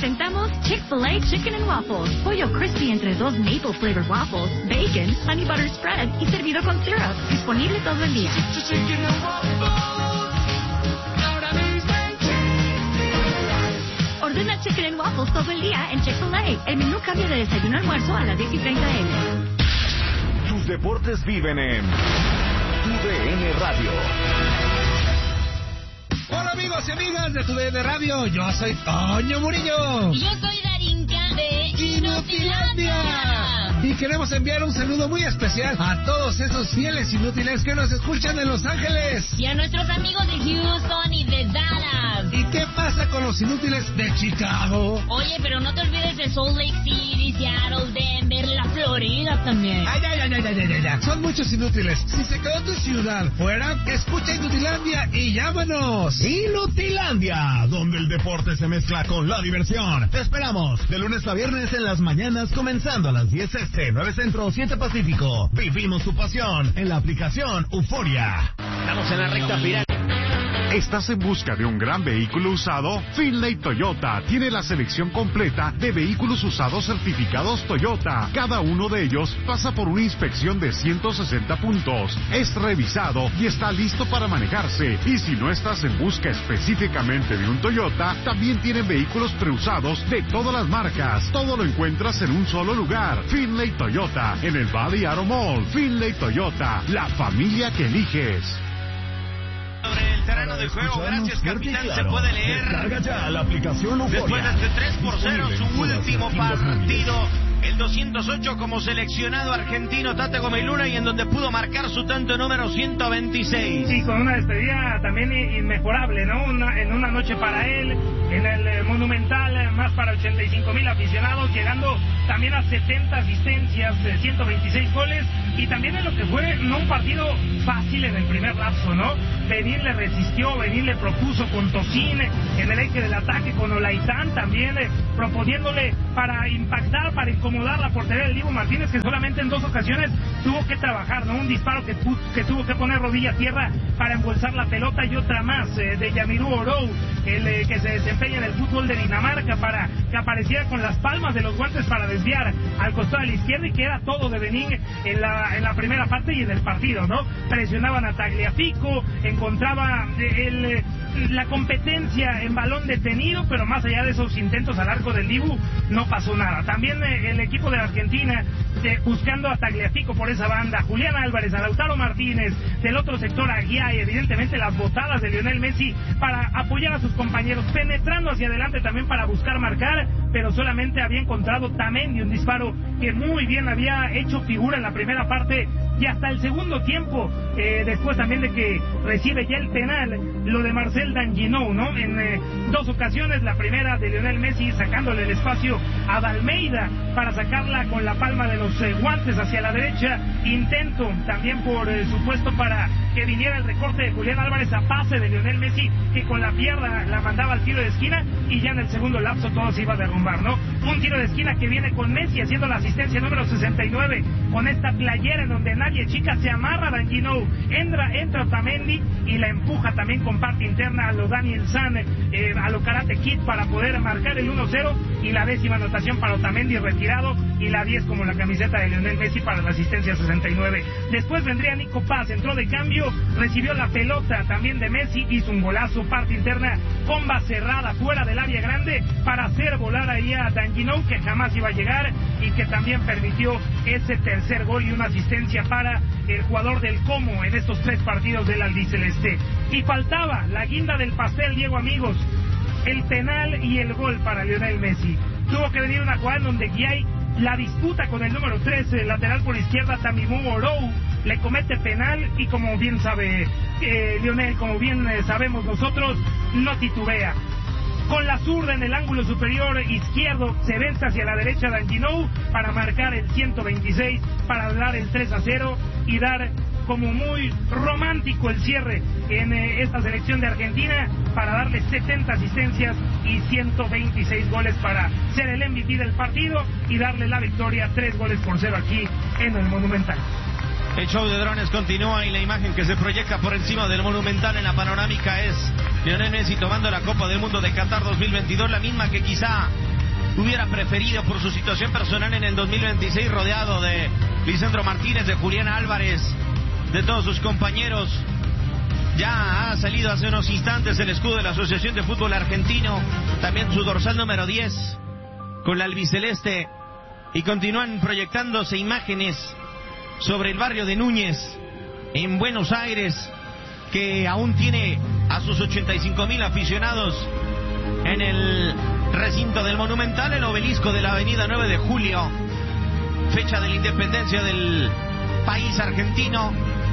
presentamos Chick-fil-A Chicken and Waffles. Pollo crispy entre 2 maple flavored waffles, bacon, honey butter spread y servido con syrup. Disponible todo el día. Ordena Chicken and Waffles todo el día en Chick-fil-A. El menú cambia de desayuno a almuerzo a las 10:30 a.m. Tus deportes viven en TUDN Radio. Hola amigos y amigas de TUDN Radio, yo soy Toño Murillo. Y yo soy Darinka de Inutilandia. Y queremos enviar un saludo muy especial a todos esos fieles inútiles que nos escuchan en Los Ángeles. Y a nuestros amigos de Houston y de Dallas. ¿Y qué pasa con los inútiles de Chicago? Oye, pero no te olvides de Salt Lake City, Seattle, Denver, la Florida también. Ay. Son muchos inútiles. Si se quedó tu ciudad fuera, escucha Inutilandia y llámanos. Inutilandia, donde el deporte se mezcla con la diversión. Te esperamos de lunes a viernes en las mañanas, comenzando a las 10 este, 9 centro, 7 pacífico. Vivimos tu pasión en la aplicación Euforia. Estamos en la recta final. ¿Estás en busca de un gran vehículo usado? Finlay Toyota tiene la selección completa de vehículos usados certificados Toyota. Cada uno de ellos pasa por una inspección de 160 puntos. Es revisado y está listo para manejarse. Y si no estás en busca específicamente de un Toyota, también tienen vehículos preusados de todas las marcas. Todo lo encuentras en un solo lugar. Finlay Toyota, en el Valley Auto Mall. Finlay Toyota, la familia que eliges. Sobre el terreno de juego, gracias capitán, se puede leer. Carga ya la aplicación Euforia. Después de este 3-0, su último partido, el 208 como seleccionado argentino Tata Gómez Luna, y en donde pudo marcar su tanto número 126. Sí, con una despedida también inmejorable, ¿no? En una noche para él, en el Monumental, más para 85,000 aficionados, llegando también a 70 asistencias, 126 goles, y también en lo que fue no un partido fácil en el primer lapso, ¿no? Benín le resistió, Benín le propuso con Tocín en el eje del ataque, con Olaitán también proponiéndole para impactar, para incomodar la portería del Dibu Martínez, que solamente en 2 ocasiones tuvo que trabajar, ¿no? Un disparo que tuvo que poner rodilla a tierra para embolsar la pelota, y otra más de Yamiru Orou, el que se desempeña en el fútbol de Dinamarca, para que apareciera con las palmas de los guantes para desviar al costado de la izquierda, y que era todo de Benín en la primera parte y en el partido, ¿no? Presionaban a Tagliafico, encontraba la competencia en balón detenido, pero más allá de esos intentos al arco del Dibu, no pasó nada. También el equipo de Argentina buscando a Tagliafico por esa banda, Julián Álvarez, a Lautaro Martínez, del otro sector a Guía, y evidentemente las botadas de Lionel Messi para apoyar a sus compañeros, penetrando hacia adelante también para buscar marcar, pero solamente había encontrado Tamendi un disparo que muy bien había hecho figura en la primera parte, y hasta el segundo tiempo, después también de que recibe ya el penal, lo de Marcel Danginou, ¿no? En 2 ocasiones, la primera de Lionel Messi sacándole el espacio a Dalmeida para sacarla con la palma de los guantes hacia la derecha, intento también por supuesto para que viniera el recorte de Julián Álvarez a pase de Lionel Messi, que con la pierna la mandaba al tiro de esquina, y ya en el segundo lapso todo se iba a derrumbar, ¿no? Un tiro de esquina que viene con Messi haciendo la asistencia número 69, con esta playera en donde nadie chica, se amarra Danginou, entra Otamendi y la empuja también con parte interna a lo Daniel San, a lo Karate Kid, para poder marcar el 1-0, y la 10ª anotación para Otamendi retirado, y la 10 como la camiseta de Lionel Messi para la asistencia 69. Después vendría Nico Paz, entró de cambio, recibió la pelota también de Messi, hizo un golazo, parte interna, comba cerrada fuera del área grande para hacer volar ahí a Danginou, que jamás iba a llegar, y que también permitió ese tercer gol y una asistencia para el jugador del Como en estos 3 partidos del albiceleste. Y faltaba la guinda del pastel, Diego, amigos, el penal y el gol para Lionel Messi. Tuvo que venir una jugada en donde Guiay la disputa con el número 3, lateral por izquierda, Tamimu Orou, le comete penal, y como bien sabe Lionel, como bien sabemos nosotros, no titubea. Con la zurda en el ángulo superior izquierdo se vence hacia la derecha Danginou para marcar el 126, para dar el 3-0 y dar como muy romántico el cierre en esta selección de Argentina, para darle 70 asistencias y 126 goles para ser el MVP del partido y darle la victoria 3-0 aquí en el Monumental. El show de drones continúa, y la imagen que se proyecta por encima del Monumental en la panorámica es Lionel Messi tomando la Copa del Mundo de Qatar 2022, la misma que quizá hubiera preferido por su situación personal en el 2026, rodeado de Lisandro Martínez, de Julián Álvarez, de todos sus compañeros. Ya ha salido hace unos instantes el escudo de la Asociación de Fútbol Argentino, también su dorsal número 10 con la albiceleste, y continúan proyectándose imágenes sobre el barrio de Núñez en Buenos Aires, que aún tiene a sus 85,000 aficionados en el recinto del Monumental, el obelisco de la avenida 9 de Julio, fecha de la independencia del país argentino.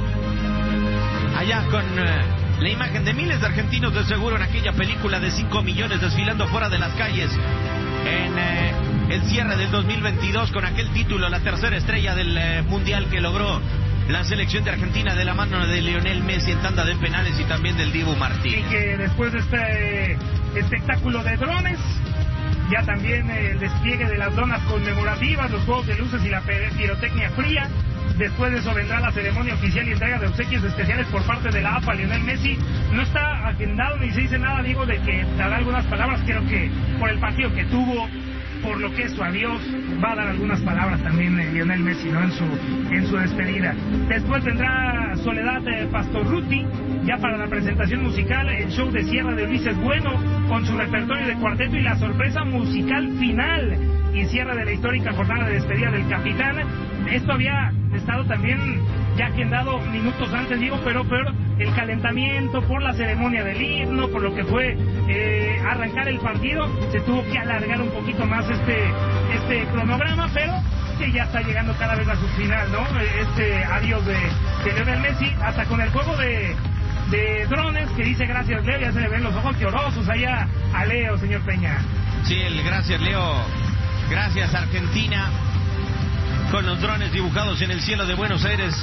Allá con la imagen de miles de argentinos de seguro en aquella película de 5 millones desfilando fuera de las calles en el cierre del 2022 con aquel título, la tercera estrella del Mundial que logró la selección de Argentina de la mano de Lionel Messi en tanda de penales y también del Dibu Martínez. Y que después de este espectáculo de drones, ya también el despliegue de las donas conmemorativas, los juegos de luces y la pirotecnia fría. Después de eso vendrá la ceremonia oficial y entrega de obsequios especiales por parte de la AFA. Lionel Messi no está agendado ni se dice nada, digo, de que dará algunas palabras. Creo que por el partido que tuvo, por lo que es su adiós, va a dar algunas palabras también Lionel Messi, ¿no? En su despedida. Después vendrá Soledad Pastorruti, ya para la presentación musical, el show de cierre de Ulises Bueno, con su repertorio de cuarteto y la sorpresa musical final y cierre de la histórica jornada de despedida del capitán. Esto había estado también ya agendado minutos antes, digo, pero el calentamiento por la ceremonia del himno, por lo que fue arrancar el partido, se tuvo que alargar un poquito más este cronograma, pero que ya está llegando cada vez a su final, ¿no? Este adiós de Lionel Messi, hasta con el juego de drones, que dice gracias Leo, ya se le ven los ojos llorosos allá a Leo, señor Peña. Sí, el gracias Leo, gracias Argentina, con los drones dibujados en el cielo de Buenos Aires,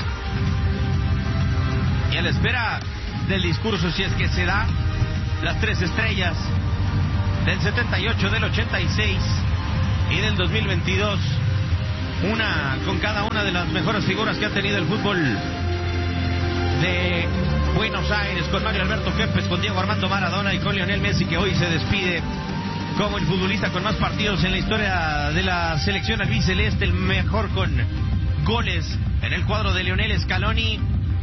y a la espera del discurso, si es que se da, las 3 estrellas del 78, del 86 y del 2022, una con cada una de las mejores figuras que ha tenido el fútbol de Buenos Aires, con Mario Alberto Kempes, con Diego Armando Maradona y con Lionel Messi, que hoy se despide como el futbolista con más partidos en la historia de la selección albiceleste, el mejor con goles en el cuadro de Lionel Scaloni,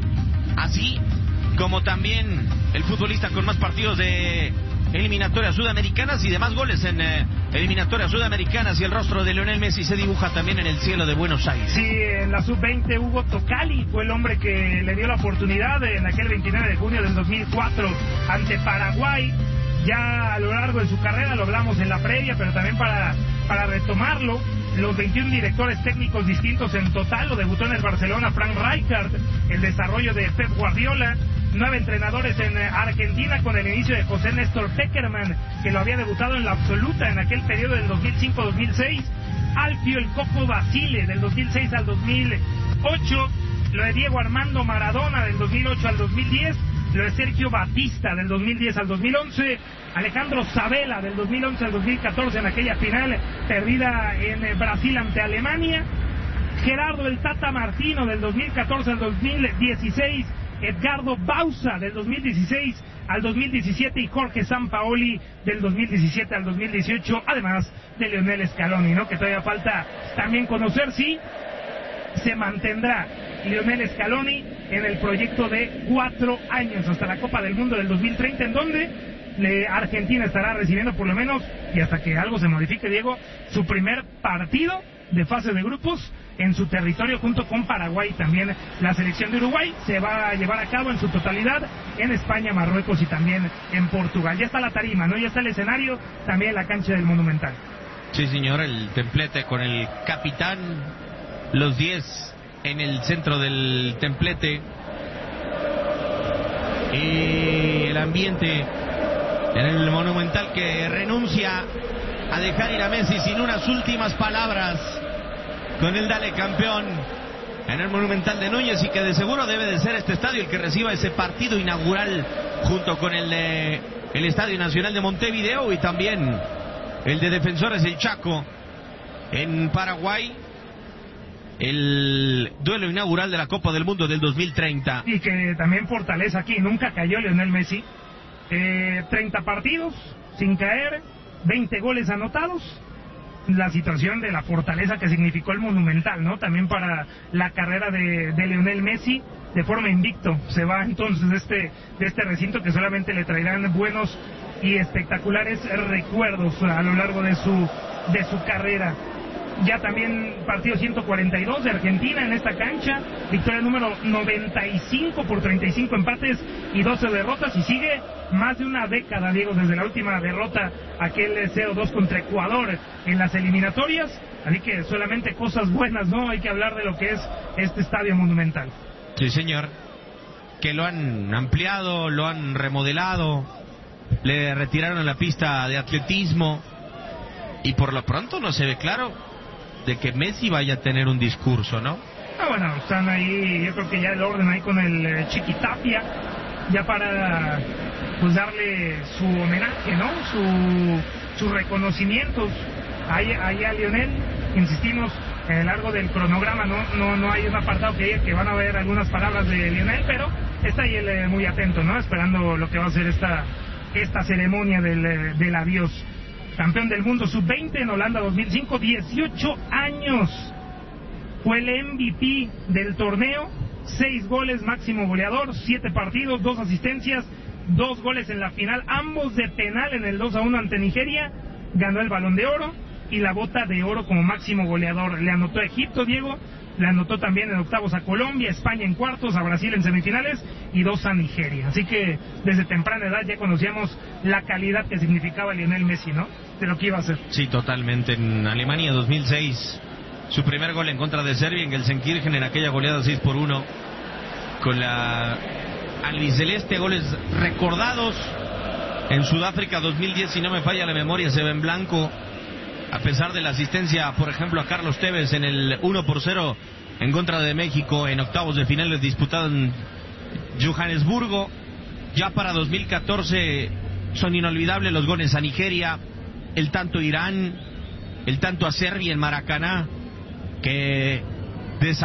así como también el futbolista con más partidos de eliminatorias sudamericanas y de más goles en eliminatorias sudamericanas, y el rostro de Lionel Messi se dibuja también en el cielo de Buenos Aires. Sí, en la sub-20 Hugo Tocali fue el hombre que le dio la oportunidad en aquel 29 de junio del 2004 ante Paraguay. Ya a lo largo de su carrera, lo hablamos en la previa, pero también para retomarlo, los 21 directores técnicos distintos en total. Lo debutó en el Barcelona Frank Rijkaard, el desarrollo de Pep Guardiola, 9 entrenadores en Argentina con el inicio de José Néstor Peckerman, que lo había debutado en la absoluta en aquel periodo del 2005-2006, Alfio el Coco Basile del 2006 al 2008, lo de Diego Armando Maradona del 2008 al 2010, lo de Sergio Batista del 2010 al 2011, Alejandro Sabella del 2011 al 2014 en aquella final perdida en Brasil ante Alemania, Gerardo el Tata Martino del 2014 al 2016, Edgardo Bauza del 2016 al 2017 y Jorge Sampaoli del 2017 al 2018, además de Lionel Scaloni, ¿no? Que todavía falta también conocer si se mantendrá Lionel Scaloni en el proyecto de 4 años hasta la Copa del Mundo del 2030, en donde Argentina estará recibiendo por lo menos, y hasta que algo se modifique, Diego, su primer partido de fase de grupos en su territorio junto con Paraguay. También la selección de Uruguay se va a llevar a cabo en su totalidad en España, Marruecos y también en Portugal. Ya está la tarima, ¿no? Ya está el escenario, también la cancha del Monumental. Sí, señor, el templete con el capitán, los 10 en el centro del templete, y el ambiente en el Monumental, que renuncia a dejar ir a Messi sin unas últimas palabras con el dale campeón en el Monumental de Núñez, y que de seguro debe de ser este estadio el que reciba ese partido inaugural junto con el Estadio Nacional de Montevideo y también el de Defensores del Chaco en Paraguay, el duelo inaugural de la Copa del Mundo del 2030. Y que también fortaleza aquí, nunca cayó Lionel Messi, 30 partidos sin caer, 20 goles anotados, la situación de la fortaleza que significó el Monumental, ¿no? También para la carrera de Lionel Messi, de forma invicto. Se va entonces de este recinto que solamente le traerán buenos y espectaculares recuerdos a lo largo de su carrera. Ya también partido 142 de Argentina en esta cancha, victoria número 95 por 35 empates y 12 derrotas, y sigue más de una década, Diego, desde la última derrota, aquel 0-2 contra Ecuador en las eliminatorias. Así que solamente cosas buenas, ¿no? Hay que hablar de lo que es este estadio Monumental. Sí, señor, que lo han ampliado, lo han remodelado, le retiraron la pista de atletismo, y por lo pronto no se ve claro de que Messi vaya a tener un discurso, ¿no? Bueno, están ahí, yo creo que ya el orden ahí con el Chiquitapia, ya para pues darle su homenaje, ¿no? Sus reconocimientos ahí a Lionel. Insistimos, a lo largo del cronograma no hay un apartado que van a ver algunas palabras de Lionel, pero está ahí él muy atento, ¿no? Esperando lo que va a ser esta ceremonia del adiós. Campeón del mundo sub-20 en Holanda 2005, 18 años. Fue el MVP del torneo, 6 goles, máximo goleador, 7 partidos, 2 asistencias, 2 goles en la final, ambos de penal en el 2-1 ante Nigeria. Ganó el Balón de Oro y la Bota de Oro como máximo goleador. Le anotó a Egipto, Diego, le anotó también en octavos a Colombia, España en cuartos, a Brasil en semifinales y 2 a Nigeria. Así que desde temprana edad ya conocíamos la calidad que significaba Lionel Messi, ¿no? De lo que iba a hacer. Sí, totalmente. En Alemania 2006, su primer gol en contra de Serbia en Gelsenkirchen, en aquella goleada 6-1 con la albiceleste. Goles recordados en Sudáfrica 2010, si no me falla la memoria, se ve en blanco, a pesar de la asistencia, por ejemplo, a Carlos Tevez en el 1-0 en contra de México en octavos de finales disputado en Johannesburgo. Ya para 2014 son inolvidables los goles a Nigeria, el tanto a Irán, el tanto a Serbia en Maracaná, que